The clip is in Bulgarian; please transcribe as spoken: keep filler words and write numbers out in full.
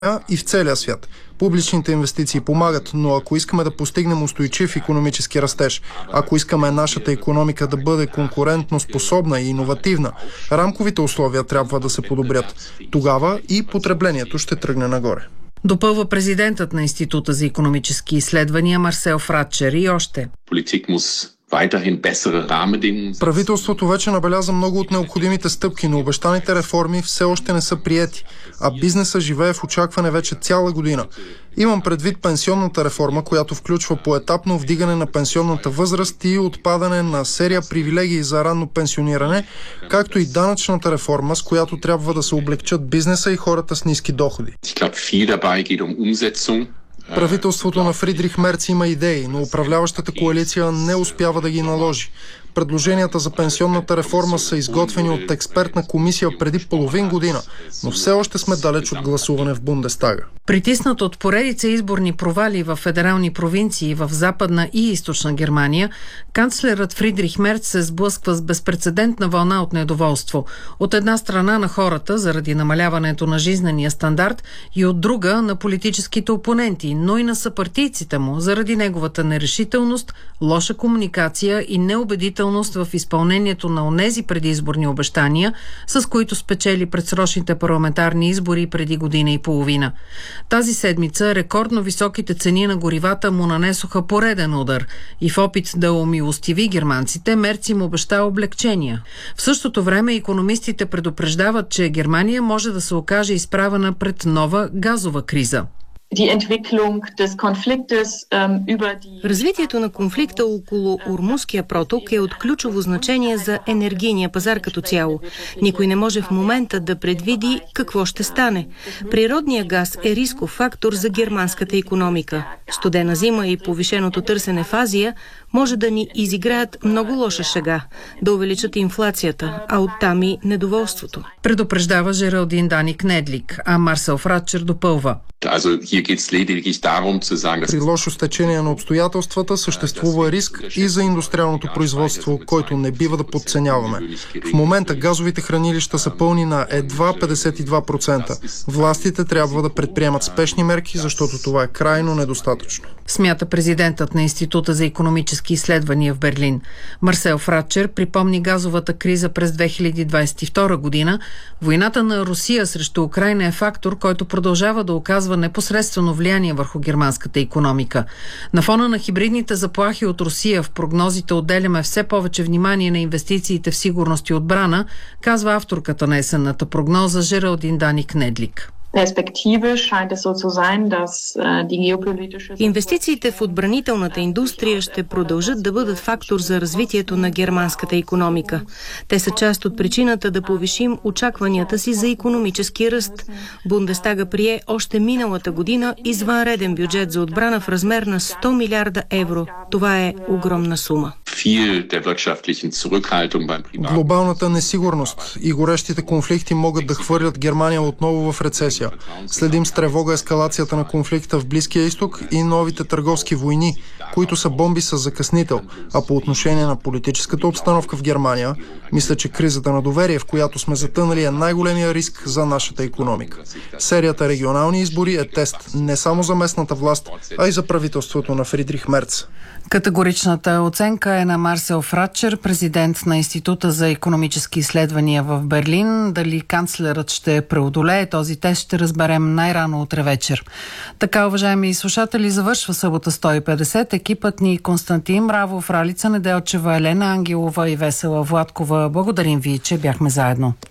и в целия свят. Публичните инвестиции помагат, но ако искаме да постигнем устойчив икономически растеж, ако искаме нашата икономика да бъде конкурентно способна и иновативна, рамковите условия трябва да се подобрят. Тогава и потреблението ще тръгне нагоре. Допълва президентът на Института за икономически изследвания Марсел Фрачер и още. Правителството вече набеляза много от необходимите стъпки, но обещаните реформи все още не са приети, а бизнеса живее в очакване вече цяла година. Имам предвид пенсионната реформа, която включва поетапно вдигане на пенсионната възраст и отпадане на серия привилегии за ранно пенсиониране, както и данъчната реформа, с която трябва да се облегчат бизнеса и хората с ниски доходи. Правителството на Фридрих Мерц има идеи, но управляващата коалиция не успява да ги наложи. Предложенията за пенсионната реформа са изготвени от експертна комисия преди половин година, но все още сме далеч от гласуване в Бундестага. Притиснат от поредица изборни провали в федерални провинции в Западна и Източна Германия, канцлерът Фридрих Мерц се сблъсква с безпрецедентна вълна от недоволство. От една страна на хората заради намаляването на жизнения стандарт и от друга на политическите опоненти, но и на съпартийците му заради неговата нерешителност, лоша комуникация и неубедителност в изпълнението на онези предизборни обещания, с които спечели предсрочните парламентарни избори преди година и половина. Тази седмица рекордно високите цени на горивата му нанесоха пореден удар и в опит да умилостиви германците, Мерц им обеща облегчения. В същото време икономистите предупреждават, че Германия може да се окаже изправена пред нова газова криза. Развитието на конфликта около Ормузския проток е от ключово значение за енергийния пазар като цяло. Никой не може в момента да предвиди какво ще стане. Природният газ е рисков фактор за германската икономика. Студена зима и повишеното търсене в Азия може да ни изиграят много лоша шега, да увеличат инфлацията, а оттам и недоволството. Предупреждава Жералдин Дани Кнедлик, а Марсел Фрачер допълва. При лошо стечение на обстоятелствата съществува риск и за индустриалното производство, който не бива да подценяваме. В момента газовите хранилища са пълни на едва петдесет и два процента. Властите трябва да предприемат спешни мерки, защото това е крайно недостатъчно. Смята президентът на Института за икономически изследвания в Берлин. Марсел Фрачер припомни газовата криза през две хиляди двадесет и втора година. Войната на Русия срещу Украйна е фактор, който продължава да оказва непосредствено влияние върху германската икономика. На фона на хибридните заплахи от Русия в прогнозите отделяме все повече внимание на инвестициите в сигурност и отбрана, казва авторката на есенната прогноза Жералдин Дани Кнедлик. Инвестициите в отбранителната индустрия ще продължат да бъдат фактор за развитието на германската икономика. Те са част от причината да повишим очакванията си за икономически ръст. Бундестага прие още миналата година извънреден бюджет за отбрана в размер на сто милиарда евро. Това е огромна сума. Глобалната несигурност и горещите конфликти могат да хвърлят Германия отново в рецесия. Следим с тревога ескалацията на конфликта в Близкия изток и новите търговски войни, които са бомби с закъснител. А по отношение на политическата обстановка в Германия, мисля, че кризата на доверие, в която сме затънали, е най-големия риск за нашата икономика. Серията регионални избори е тест не само за местната власт, а и за правителството на Фридрих Мерц. Категоричната оценка е на Марсел Фрачер, президент на Института за икономически изследвания в Берлин. Дали канцлерът ще преодолее този тест, ще разберем най-рано утре вечер. Така, уважаеми слушатели, завършва събота сто и петдесет. Екипът ни Константин Мравов, Ралица Неделчева, Елена Ангелова и Весела Владкова. Благодарим ви, че бяхме заедно.